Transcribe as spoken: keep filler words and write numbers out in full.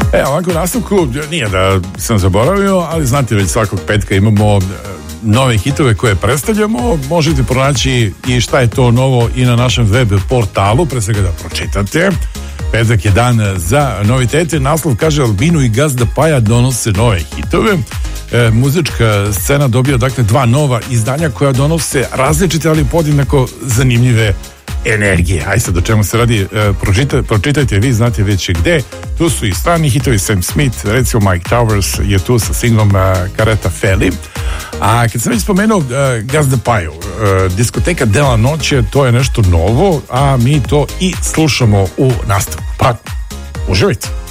E, ovako u nastavku, nije da sam zaboravio, ali znate, već svakog petka imamo nove hitove koje predstavljamo. Možete pronaći i šta je to novo i na našem web portalu, pre svega da pročitate. Petak je dan za novitete. Naslov kaže: Albino i Gazda Paja donose nove hitove. E, muzička scena dobija dakle dva nova izdanja koja donose različite, ali podjednako zanimljive energije. Aj sad, o čemu se radi, e, pročita, pročitajte, vi znate već gde. Tu su i strani hitovi, Sam Smith, recimo Mike Towers je tu sa singlom uh, Caretta Feli. A kad sam već spomenuo uh, Gazda Paju, uh, diskoteka Dela Noće, to je nešto novo, a mi to i slušamo u nastavku. Pa, uživajte.